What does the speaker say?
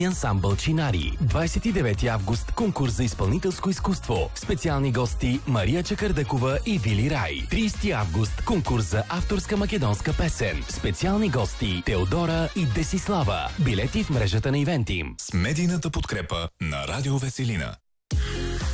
Ансамбъл Чинари. 29 август конкурс за изпълнителско изкуство. Специални гости Мария Чакърдъкова и Вили Рай. 30 август конкурс за авторска македонска песен. Специални гости Теодора и Десислава. Билети в мрежата на Ивентим. С медийната подкрепа на Радио Веселина.